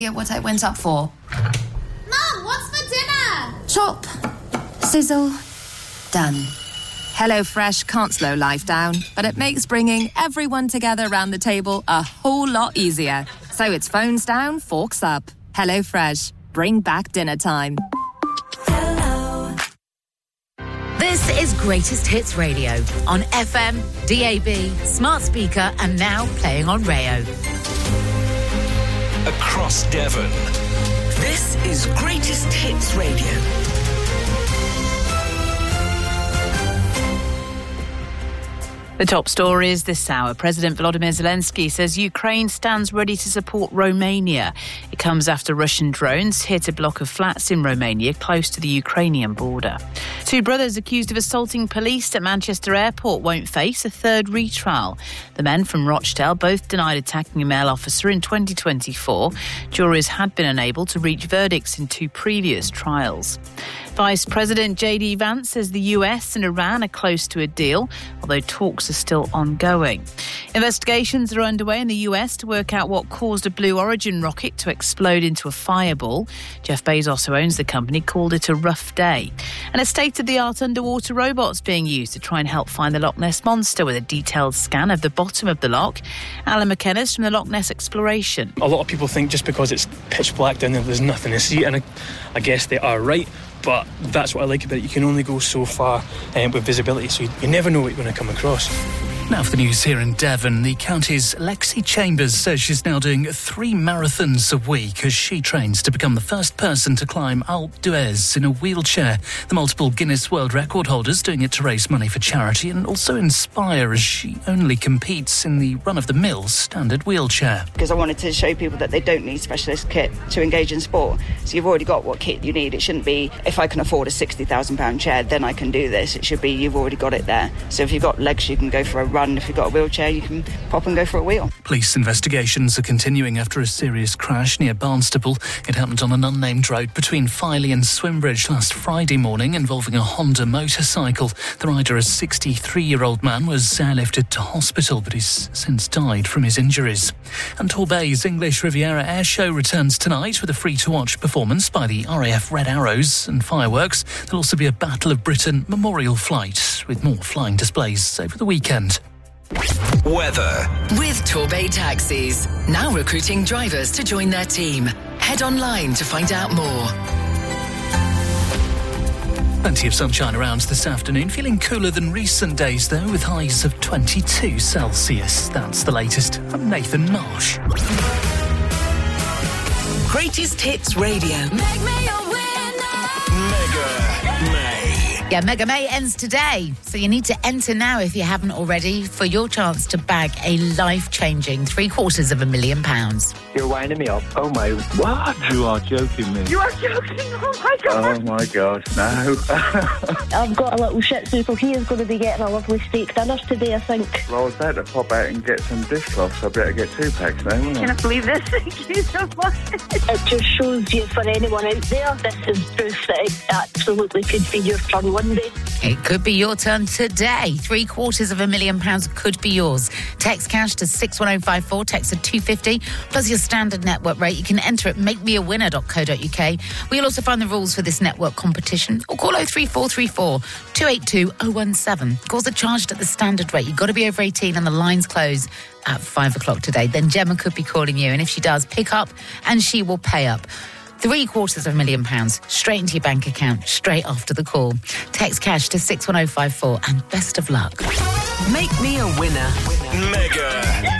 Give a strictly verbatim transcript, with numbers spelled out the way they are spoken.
Yeah, what I went up for. Mum, what's for dinner? Chop, sizzle, done. HelloFresh can't slow life down, but it makes bringing everyone together around the table a whole lot easier. So it's phones down, forks up. HelloFresh, bring back dinner time. Hello. This is Greatest Hits Radio on F M, D A B, smart speaker, and now playing on Rayo. Across Devon. This is Greatest Hits Radio. The top stories this hour. President Volodymyr Zelensky says Ukraine stands ready to support Romania. It comes after Russian drones hit a block of flats in Romania close to the Ukrainian border. Two brothers accused of assaulting police at Manchester Airport won't face a third retrial. The men from Rochdale both denied attacking a male officer in twenty twenty-four. Juries had been unable to reach verdicts in two previous trials. Vice President J D Vance says the U S and Iran are close to a deal, although talks are still ongoing. Investigations are underway in the U S to work out what caused a Blue Origin rocket to explode into a fireball. Jeff Bezos, who owns the company, called it a rough day. And a state-of-the-art underwater robot's being used to try and help find the Loch Ness Monster with a detailed scan of the bottom of the loch. Alan McKenna's from the Loch Ness Exploration. A lot of people think just because it's pitch black down there, there's nothing to see, and I, I guess they are right. But that's what I like about it. You can only go so far um, with visibility, so you, you never know what you're going to come across. Now for the news here in Devon. The county's Lexi Chambers says she's now doing three marathons a week as she trains to become the first person to climb Alpe d'Huez in a wheelchair. The multiple Guinness World Record holder's doing it to raise money for charity and also inspire as she only competes in the run-of-the-mill standard wheelchair. Because I wanted to show people that they don't need specialist kit to engage in sport. So you've already got what kit you need. It shouldn't be, if I can afford a sixty thousand pounds chair, then I can do this. It should be, you've already got it there. So if you've got legs, you can go for a run. If you've got a wheelchair, you can pop and go for a wheel. Police investigations are continuing after a serious crash near Barnstaple. It happened on an unnamed road between Filey and Swimbridge last Friday morning, involving a Honda motorcycle. The rider, a sixty-three-year-old man, was airlifted to hospital, but he's since died from his injuries. And Torbay's English Riviera Air Show returns tonight with a free-to-watch performance by the R A F Red Arrows and fireworks. There'll also be a Battle of Britain memorial flight with more flying displays over the weekend. Weather. With Torbay Taxis, now recruiting drivers to join their team. Head online to find out more. Plenty of sunshine around this afternoon. Feeling cooler than recent days, though, with highs of twenty-two Celsius. That's the latest. I'm Nathan Marsh. Greatest Hits Radio. Make me a winner. Mega May. Yeah, Mega May ends today, so you need to enter now if you haven't already for your chance to bag a life-changing three quarters of a million pounds. You're winding me up. Oh my, what? You are joking me. You are joking, oh my God. Oh my God, no. I've got a little shih tzu, so he is going to be getting a lovely steak dinner today, I think. Well, I was about to pop out and get some dishcloths, so I better get two packs now, wouldn't I? Can I believe this? Thank you so much. It just shows you, for anyone out there, this is proof that it absolutely could be your turn one day. It could be your turn today. Three quarters of a million pounds could be yours. Text cash to six one oh five four, text at two fifty, plus your standard network rate. You can enter at make me a winner dot co dot uk. We'll also find the rules for this network competition, or call oh three four three four, two eight two, oh one seven. Calls are charged at the standard rate. You've got to be over eighteen and the lines close at five o'clock today. Then Gemma could be calling you, and if she does, pick up and she will pay up. Three quarters of a million pounds straight into your bank account, straight after the call. Text cash to six one oh five four, and best of luck. Make me a winner. Mega